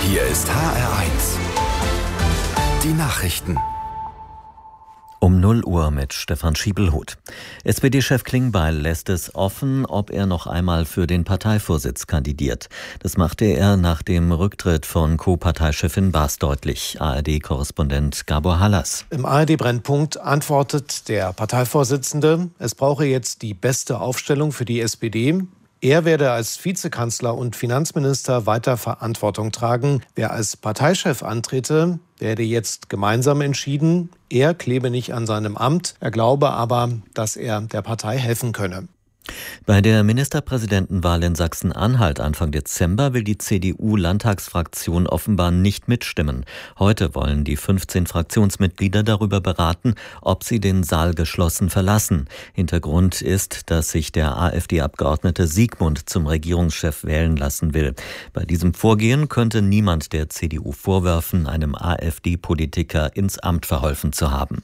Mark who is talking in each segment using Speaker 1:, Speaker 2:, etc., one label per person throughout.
Speaker 1: Hier ist HR1. Die Nachrichten.
Speaker 2: Um 0 Uhr mit Stefan Schiebelhuth. SPD-Chef Klingbeil lässt es offen, ob er noch einmal für den Parteivorsitz kandidiert. Das machte er nach dem Rücktritt von Co-Parteichefin Baas deutlich. ARD-Korrespondent Gabor Hallas.
Speaker 3: Im ARD-Brennpunkt antwortet der Parteivorsitzende, es brauche jetzt die beste Aufstellung für die SPD. Er werde als Vizekanzler und Finanzminister weiter Verantwortung tragen. Wer als Parteichef antrete, werde jetzt gemeinsam entschieden. Er klebe nicht an seinem Amt. Er glaube aber, dass er der Partei helfen könne.
Speaker 2: Bei der Ministerpräsidentenwahl in Sachsen-Anhalt Anfang Dezember will die CDU-Landtagsfraktion offenbar nicht mitstimmen. Heute wollen die 15 Fraktionsmitglieder darüber beraten, ob sie den Saal geschlossen verlassen. Hintergrund ist, dass sich der AfD-Abgeordnete Siegmund zum Regierungschef wählen lassen will. Bei diesem Vorgehen könnte niemand der CDU vorwerfen, einem AfD-Politiker ins Amt verholfen zu haben.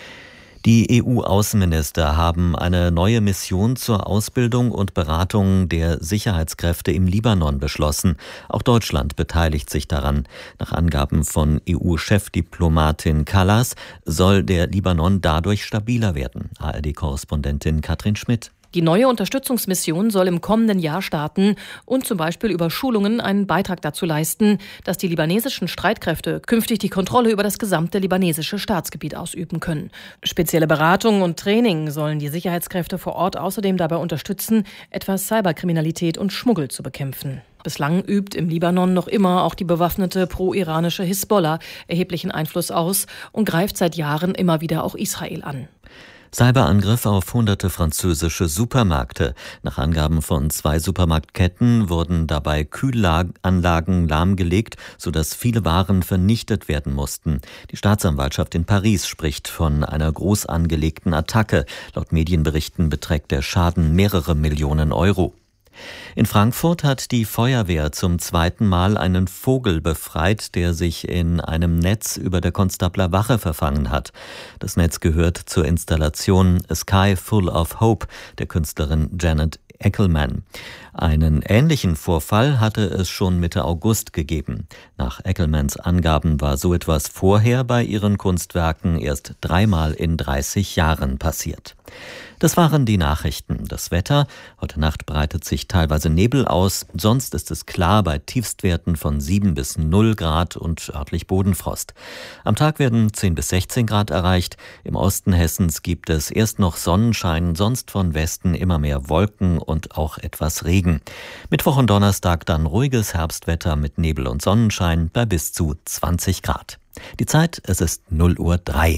Speaker 2: Die EU-Außenminister haben eine neue Mission zur Ausbildung und Beratung der Sicherheitskräfte im Libanon beschlossen. Auch Deutschland beteiligt sich daran. Nach Angaben von EU-Chefdiplomatin Kallas soll der Libanon dadurch stabiler werden. ARD-Korrespondentin Katrin Schmidt.
Speaker 4: Die neue Unterstützungsmission soll im kommenden Jahr starten und zum Beispiel über Schulungen einen Beitrag dazu leisten, dass die libanesischen Streitkräfte künftig die Kontrolle über das gesamte libanesische Staatsgebiet ausüben können. Spezielle Beratung und Training sollen die Sicherheitskräfte vor Ort außerdem dabei unterstützen, etwa Cyberkriminalität und Schmuggel zu bekämpfen. Bislang übt im Libanon noch immer auch die bewaffnete pro-iranische Hisbollah erheblichen Einfluss aus und greift seit Jahren immer wieder auch Israel an.
Speaker 2: Cyberangriff auf hunderte französische Supermärkte. Nach Angaben von 2 Supermarktketten wurden dabei Kühlanlagen lahmgelegt, sodass viele Waren vernichtet werden mussten. Die Staatsanwaltschaft in Paris spricht von einer groß angelegten Attacke. Laut Medienberichten beträgt der Schaden mehrere Millionen Euro. In Frankfurt hat die Feuerwehr zum 2. Mal einen Vogel befreit, der sich in einem Netz über der Konstabler Wache verfangen hat. Das Netz gehört zur Installation A Sky Full of Hope der Künstlerin Janet Eckelmann. Einen ähnlichen Vorfall hatte es schon Mitte August gegeben. Nach Eckelmanns Angaben war so etwas vorher bei ihren Kunstwerken erst 3-mal in 30 Jahren passiert. Das waren die Nachrichten. Das Wetter: Heute Nacht breitet sich teilweise Nebel aus. Sonst ist es klar bei Tiefstwerten von 7 bis 0 Grad und örtlich Bodenfrost. Am Tag werden 10 bis 16 Grad erreicht. Im Osten Hessens gibt es erst noch Sonnenschein, sonst von Westen immer mehr Wolken und auch etwas Regen. Mittwoch und Donnerstag dann ruhiges Herbstwetter mit Nebel und Sonnenschein bei bis zu 20 Grad. Die Zeit: es ist 0:03 Uhr.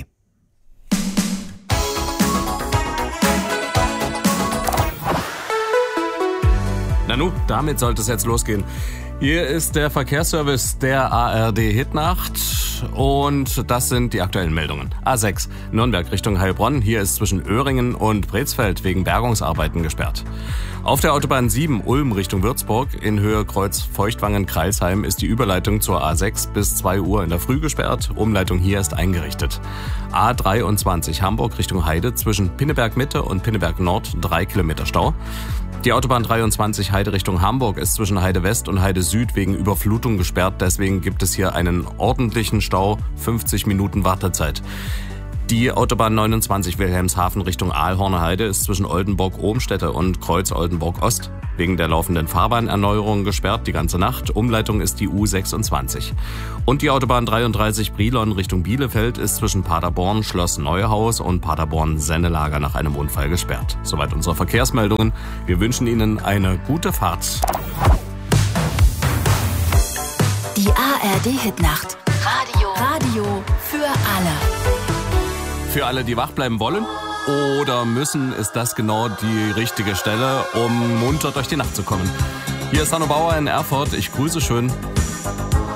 Speaker 5: Nanu, damit sollte es jetzt losgehen. Hier ist der Verkehrsservice der ARD Hitnacht und das sind die aktuellen Meldungen. A6 Nürnberg Richtung Heilbronn. Hier ist zwischen Öhringen und Brezfeld wegen Bergungsarbeiten gesperrt. Auf der Autobahn 7 Ulm Richtung Würzburg in Höhe Kreuz Feuchtwangen-Kreilsheim ist die Überleitung zur A6 bis 2 Uhr in der Früh gesperrt. Umleitung hier ist eingerichtet. A23 Hamburg Richtung Heide zwischen Pinneberg Mitte und Pinneberg Nord 3 Kilometer Stau. Die Autobahn 23 Heide Richtung Hamburg ist zwischen Heide West und Heide Süd wegen Überflutung gesperrt. Deswegen gibt es hier einen ordentlichen Stau, 50 Minuten Wartezeit. Die Autobahn 29 Wilhelmshaven Richtung Aalhorner Heide ist zwischen Oldenburg-Ohmstede und Kreuz Oldenburg-Ost wegen der laufenden Fahrbahnerneuerung gesperrt die ganze Nacht. Umleitung ist die U26. Und die Autobahn 33 Brilon Richtung Bielefeld ist zwischen Paderborn Schloss Neuhaus und Paderborn Sennelager nach einem Unfall gesperrt. Soweit unsere Verkehrsmeldungen. Wir wünschen Ihnen eine gute Fahrt.
Speaker 6: Die ARD Hitnacht. Radio für alle.
Speaker 5: Für alle, die wach bleiben wollen oder müssen, ist das genau die richtige Stelle, um munter durch die Nacht zu kommen. Hier ist Hanno Bauer in Erfurt. Ich grüße schön.